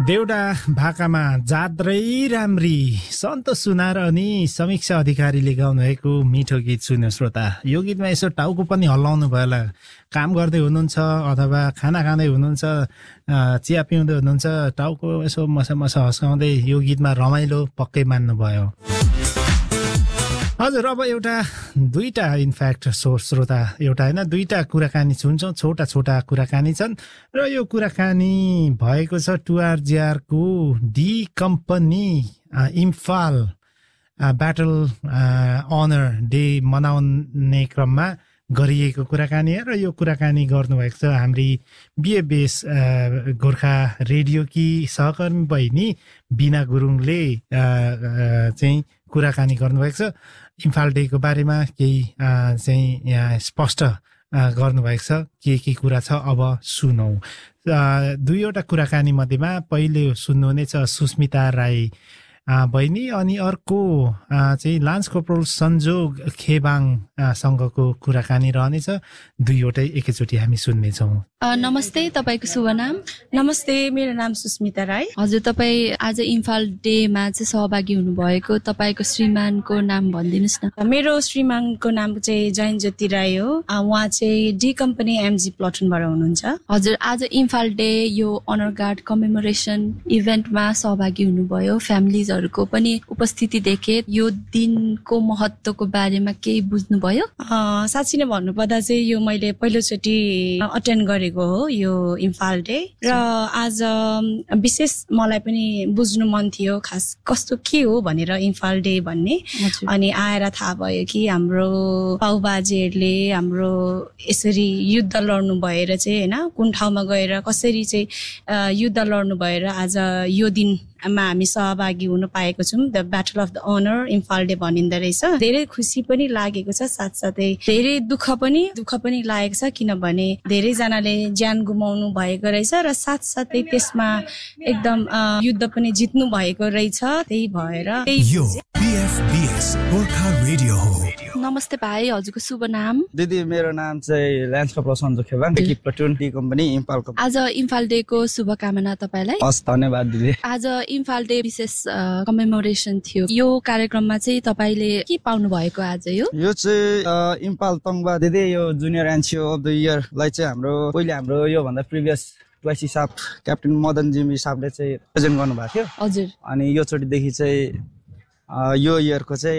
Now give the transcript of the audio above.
देउडा भाकामा जात्रै राम्री सन्तोष सुनार अनि समीक्षा अधिकारीले गाउनुभएको मिठो गीत सुन्यो श्रोता। यो गीतमा यसो टाउको पनि हल्लाउनु भयो होला, काम गर्दै हुनुहुन्छ अथवा खाना खाँदै हुनुहुन्छ, चिया पिउँदै हुनुहुन्छ, टाउको यसो मसा मसा हस्काउँदै यो गीतमा रमाइलो पक्कै मान्नुभयो। हजुर, अब दुईटा इनफ्याक्ट श्रोता एउटा होइन दुईटा कुराकानी सुन्छौँ। छोटा छोटा कुराकानी छन् र यो कुराकानी भएको छ टुआरजिआरको D company Imphal battle honour day मनाउने क्रममा गरिएको कुराकानी हो र यो कुराकानी गर्नुभएको छ हाम्री बिएबेस गोर्खा रेडियोकी सहकर्मी बहिनी बिना गुरुङले चाहिँ कुराकानी गर्नुभएको छ। इम्फाल डेको बारेमा केही चाहिँ यहाँ स्पष्ट गर्नुभएको छ, के कुरा छ अब सुनौँ। दुईवटा कुराकानी मध्येमा पहिले सुन्नुहुनेछ सुस्मिता राई बहिनी अनि अर्को चाहिँ लान्स कर्पोरल सन्जोग खेबाङसँगको कुराकानी रहनेछ। दुईवटै एकैचोटि हामी सुन्नेछौँ। नमस्ते, तपाईँको शुभ नाम? नमस्ते, मेरो नाम सुस्मिता राई। हजुर, तपाईँ आज इम्फाल डेमा चाहिँ सहभागी हुनुभएको, तपाईँको श्रीमानको नाम भनिदिनुहोस् न। मेरो श्रीमानको नाम चाहिँ जैन ज्योति राई हो। उहाँ चाहिँ डी कम्पनी एमजी प्लटनबाट हुनुहुन्छ। हजुर, आज इम्फाल डे यो अनर गार्ड कमेमोरेसन इभेन्टमा सहभागी हुनुभयो, फ्यामिलिजहरूको पनि उपस्थिति देखे। यो दिनको महत्त्वको बारेमा केही बुझ्नुभयो? साँच्ची नै भन्नुपर्दा चाहिँ यो मैले पहिलोचोटि अटेन्ड गरेको हो यो इम्फाल डे, र आज विशेष मलाई पनि बुझ्नु मन थियो खास कस्तो के हो भनेर इम्फाल डे भन्ने। अनि आएर थाहा भयो कि हाम्रो बाउबाजेहरूले हाम्रो यसरी युद्ध लड्नु भएर चाहिँ होइन कुन ठाउँमा गएर कसरी चाहिँ युद्ध लड्नु भएर आज यो दिनमा हामी सहभागी हुन पाएको छौँ। The battle of the honour Imphal day भनिँदो रहेछ। धेरै खुसी पनि लागेको छ, साथसाथै धेरै दुःख पनि लागेको छ, किनभने धेरैजनाले ज्यान गुमाउनु भएको रहेछ र साथसाथै त्यसमा एकदम युद्ध पनि जित्नु भएको रहेछ। त्यही भएर नमस्ते भाइ, हजुरको शुभ नाम? दिदी, मेरो नाम चाहिँ लान्स कर्पोरल सन्जोग खेबाङ, प्लटुन डी कम्पनी इम्फाल। आज इम्फाल डे को शुभकामना तपाईँलाई। हस्, धन्यवाद दिदी। आज इम्फाल डे विशेष कमेमोरेसन थियो, यो कार्यक्रममा चाहिँ तपाईँले के पाउनु भएको आज? यो चाहिँ इम्फाल तङ्बा दिदी, यो जुनियर एनसिओ अफ द इयरलाई चाहिँ हाम्रो यो भन्दा प्रिभियस ट्वाइसी साप क्याप्टेन मदन जिमी सापले चाहिँ प्रेजेन्ट गर्नुभएको थियो। हजुर। अनि यो चोटिदेखि चाहिँ यो इयरको चाहिँ